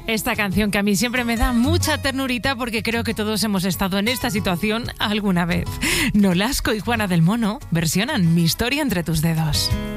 Esta canción que a mí siempre me da mucha ternurita porque creo que todos hemos estado en esta situación alguna vez. Nolasco y Juana del Mono versionan Mi historia entre tus dedos.